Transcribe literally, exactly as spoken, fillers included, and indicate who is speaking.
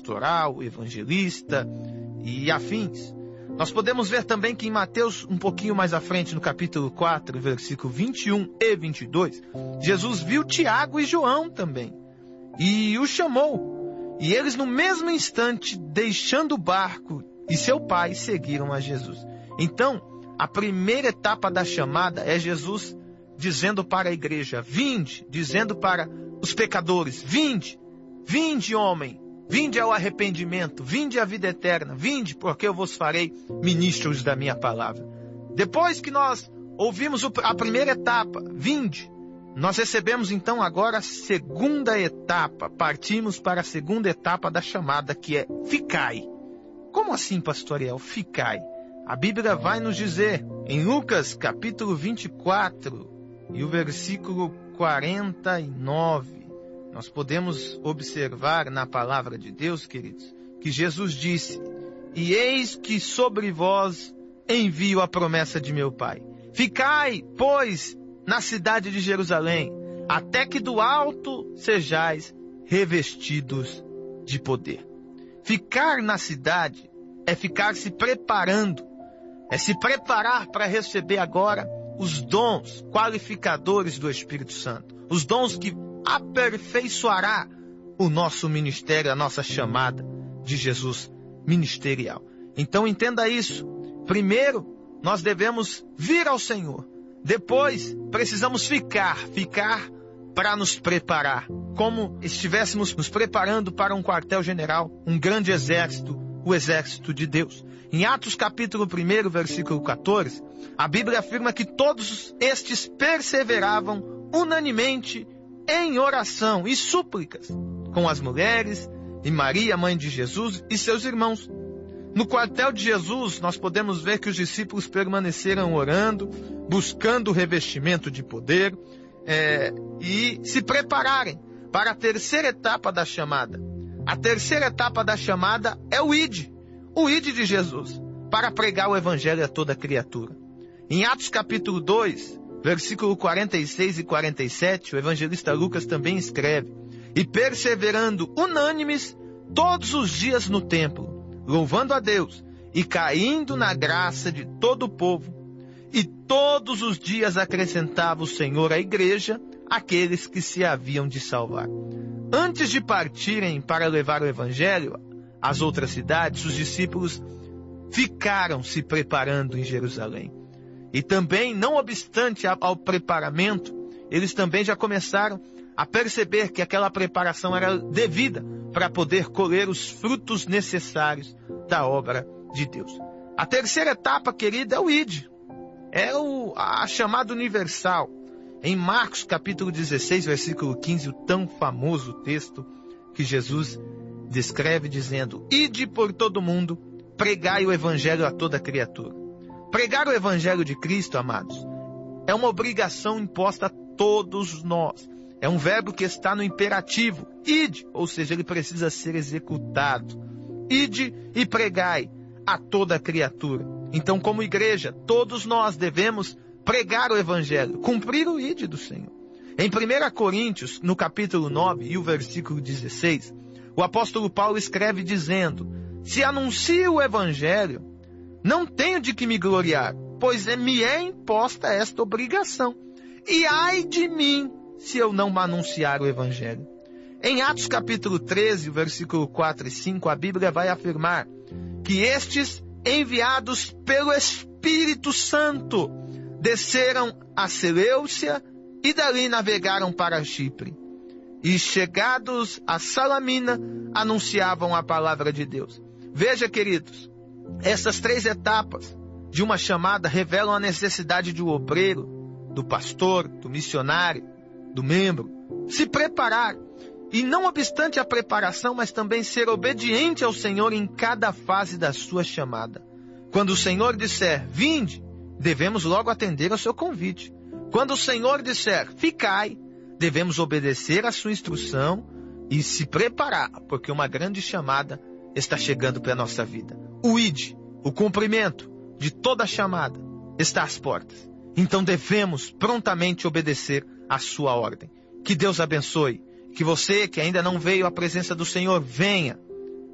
Speaker 1: pastoral, evangelista e afins. Nós podemos ver também que em Mateus, um pouquinho mais à frente, no capítulo quatro, versículo vinte e um e vinte e dois, Jesus viu Tiago e João também, e os chamou. E eles, no mesmo instante, deixando o barco e seu pai, seguiram a Jesus. Então, a primeira etapa da chamada é Jesus dizendo para a igreja, vinde, dizendo para os pecadores, vinde, vinde, homem, vinde ao arrependimento, vinde à vida eterna, vinde, porque eu vos farei ministros da minha palavra. Depois que nós ouvimos a primeira etapa, vinde, nós recebemos então agora a segunda etapa, partimos para a segunda etapa da chamada, que é ficai. Como assim, pastor Ariel, ficai? A Bíblia vai nos dizer, em Lucas capítulo vinte e quatro, e o versículo quarenta e nove, nós podemos observar na palavra de Deus, queridos, que Jesus disse, e eis que sobre vós envio a promessa de meu Pai. Ficai, pois, na cidade de Jerusalém, até que do alto sejais revestidos de poder. Ficar na cidade é ficar se preparando, é se preparar para receber agora os dons qualificadores do Espírito Santo, os dons que aperfeiçoará o nosso ministério, a nossa chamada de Jesus ministerial. Então entenda isso. Primeiro, nós devemos vir ao Senhor. Depois, precisamos ficar, ficar para nos preparar, como estivéssemos nos preparando para um quartel-general, um grande exército, o exército de Deus. Em Atos capítulo um, versículo quatorze, a Bíblia afirma que todos estes perseveravam unanimemente em oração e súplicas com as mulheres e Maria, mãe de Jesus, e seus irmãos. No quartel de Jesus, nós podemos ver que os discípulos permaneceram orando, buscando o revestimento de poder é, e se prepararem para a terceira etapa da chamada. A terceira etapa da chamada é o ide, o ide de Jesus, para pregar o evangelho a toda criatura. Em Atos capítulo dois, versículo quarenta e seis e quarenta e sete, o evangelista Lucas também escreve, e perseverando unânimes todos os dias no templo, louvando a Deus e caindo na graça de todo o povo, e todos os dias acrescentava o Senhor à igreja aqueles que se haviam de salvar. Antes de partirem para levar o evangelho às outras cidades, os discípulos ficaram se preparando em Jerusalém. E também, não obstante ao preparamento, eles também já começaram a perceber que aquela preparação era devida para poder colher os frutos necessários da obra de Deus. A terceira etapa, querida, é o ide. É o, a chamada universal. Em Marcos capítulo dezesseis, versículo quinze, o tão famoso texto que Jesus descreve dizendo, ide por todo mundo, pregai o evangelho a toda criatura. Pregar o evangelho de Cristo, amados, é uma obrigação imposta a todos nós. É um verbo que está no imperativo, ide, ou seja, ele precisa ser executado. Ide e pregai a toda criatura. Então, como igreja, todos nós devemos pregar o evangelho, cumprir o ide do Senhor. Em primeira Coríntios, no capítulo nove e o versículo dezesseis, o apóstolo Paulo escreve dizendo, se anuncio o evangelho, não tenho de que me gloriar, pois me é imposta esta obrigação. E ai de mim, se eu não anunciar o evangelho. Em Atos capítulo treze, versículo quatro e cinco, a Bíblia vai afirmar que estes, enviados pelo Espírito Santo, desceram a Seleucia e dali navegaram para Chipre. E chegados a Salamina, anunciavam a palavra de Deus. Veja, queridos, essas três etapas de uma chamada revelam a necessidade de um obreiro, do pastor, do missionário, do membro, se preparar. E não obstante a preparação, mas também ser obediente ao Senhor em cada fase da sua chamada. Quando o Senhor disser, vinde, devemos logo atender ao seu convite. Quando o Senhor disser, ficai, devemos obedecer à sua instrução e se preparar, porque uma grande chamada está chegando para a nossa vida. O ide, o cumprimento de toda a chamada, está às portas. Então devemos prontamente obedecer à sua ordem. Que Deus abençoe. Que você que ainda não veio à presença do Senhor, venha.